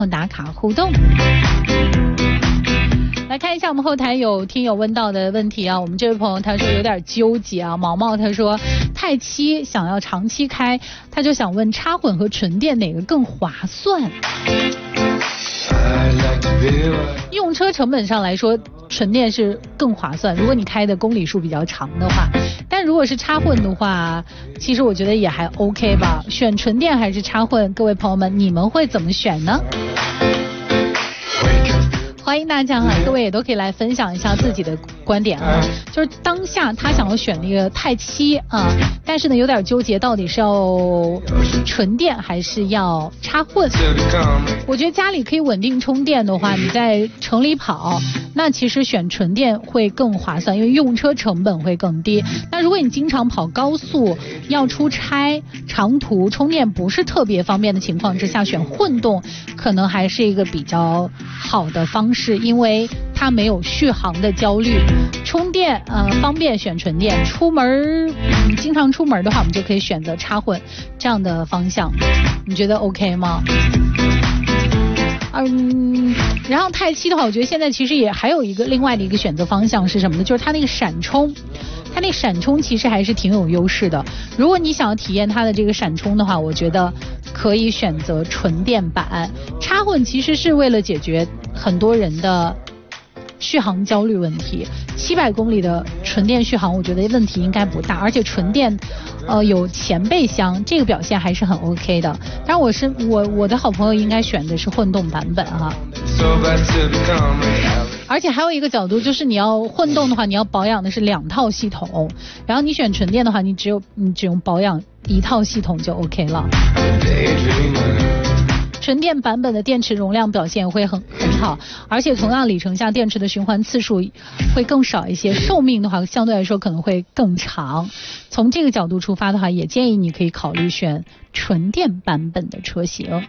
打卡互动。来看一下我们后台有听友问到的问题啊，我们这位朋友他说有点纠结啊，毛毛他说泰七想要长期开，他就想问插混和纯电哪个更划算？用车成本上来说，纯电是更划算，如果你开的公里数比较长的话，但如果是插混的话，其实我觉得也还 OK 吧。选纯电还是插混，各位朋友们你们会怎么选呢？欢迎大家哈，各位也都可以来分享一下自己的观点啊。就是当下他想要选那个泰七啊，但是呢有点纠结，到底是要纯电还是要插混。我觉得家里可以稳定充电的话，你在城里跑，那其实选纯电会更划算，因为用车成本会更低。那如果你经常跑高速，要出差长途，充电不是特别方便的情况之下，选混动可能还是一个比较好的方式，因为它没有续航的焦虑。充电方便选纯电，出门经常出门的话，我们就可以选择插混这样的方向。你觉得 OK 吗？然后泰七的话，我觉得现在其实也还有另外的一个选择方向是什么呢？就是它那个闪充。它那闪充其实还是挺有优势的，如果你想要体验它的这个闪充的话，我觉得可以选择纯电版。插混其实是为了解决很多人的续航焦虑问题，700公里的纯电续航我觉得问题应该不大，而且纯电有前备箱，这个表现还是很 OK 的。当然我的好朋友应该选的是混动版本哈。而且还有一个角度就是你要混动的话，你要保养的是2套系统，然后你选纯电的话，你只用保养1套系统就 OK 了。纯电版本的电池容量表现会很好，而且同样里程下电池的循环次数会更少一些，寿命的话相对来说可能会更长。从这个角度出发的话，也建议你可以考虑选纯电版本的车型。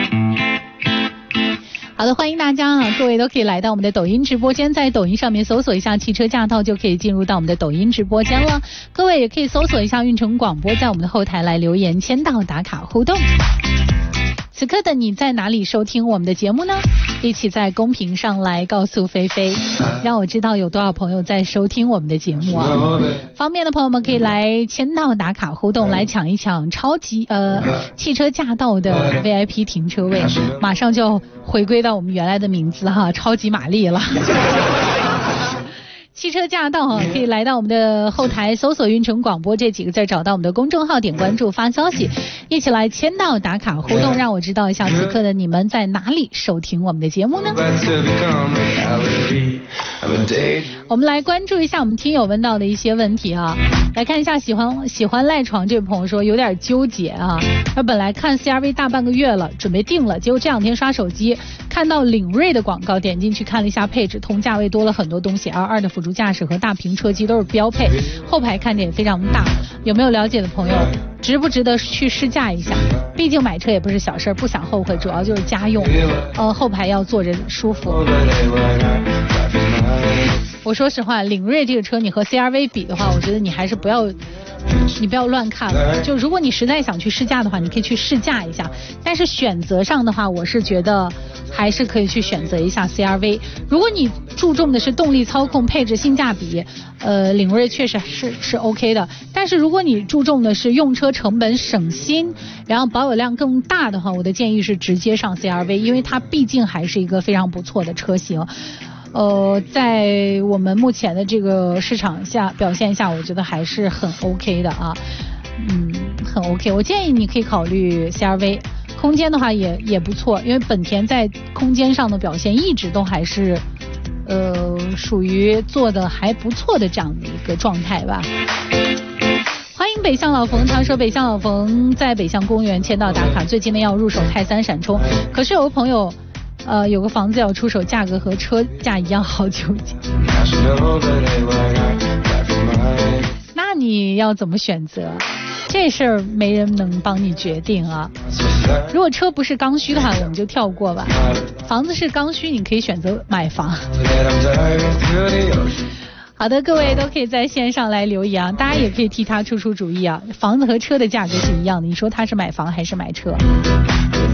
好的，欢迎大家啊，各位都可以来到我们的抖音直播间，在抖音上面搜索一下汽车驾到就可以进入到我们的抖音直播间了。各位也可以搜索一下运城广播，在我们的后台来留言签到打卡互动。此刻的你在哪里收听我们的节目呢？一起在公屏上来告诉菲菲，让我知道有多少朋友在收听我们的节目啊。方便的朋友们可以来签到打卡互动，来抢一抢汽车驾到的 VIP 停车位，马上就要回归到我们原来的名字哈，超级玛丽了。汽车驾到哈，可以来到我们的后台搜索运城广播这几个字，找到我们的公众号，点关注发消息，一起来签到打卡互动，让我知道一下此刻的你们在哪里收听我们的节目呢？我们来关注一下我们听友问到的一些问题啊，来看一下喜欢赖床这位朋友说有点纠结啊，他本来看 CRV 大半个月了，准备定了，结果这2天刷手机看到领锐的广告，点进去看了一下配置，同价位多了很多东西，L2的辅助驾驶和大屏车机都是标配，后排看点也非常大，有没有了解的朋友，值不值得去试驾一下？毕竟买车也不是小事，不想后悔，主要就是家用，后排要坐着舒服。我说实话，领锐这个车你和 CRV 比的话，我觉得你还是不要乱看了。就如果你实在想去试驾的话，你可以去试驾一下，但是选择上的话，我是觉得还是可以去选择一下 CRV。如果你注重的是动力、操控、配置、性价比，领锐确实是 OK 的。但是如果你注重的是用车成本、省心，然后保有量更大的话，我的建议是直接上 CRV， 因为它毕竟还是一个非常不错的车型。在我们目前的这个市场下表现下，我觉得还是很 OK 的啊，很 OK。我建议你可以考虑 CRV， 空间的话也不错，因为本田在空间上的表现一直都还是属于做的还不错的这样的一个状态吧。欢迎北向老冯，他说北向老冯在北向公园签到打卡，最近呢要入手泰3闪充，可是有个朋友有个房子要出手，价格和车价一样，好纠结。那你要怎么选择？这事儿没人能帮你决定啊。如果车不是刚需的话，我们就跳过吧。房子是刚需，你可以选择买房。好的，各位都可以在线上来留言啊，大家也可以替他出主意啊。房子和车的价格是一样的，你说他是买房还是买车？